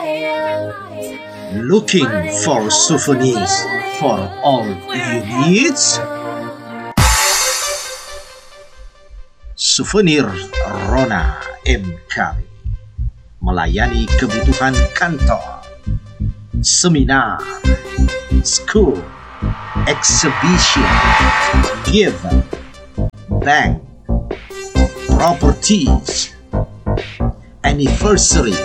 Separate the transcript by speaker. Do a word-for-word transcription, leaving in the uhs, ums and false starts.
Speaker 1: Looking for souvenirs for all your needs? Souvenir Rona M. Kami melayani kebutuhan kantor, seminar, school, exhibition, gift, bank, properties, anniversary,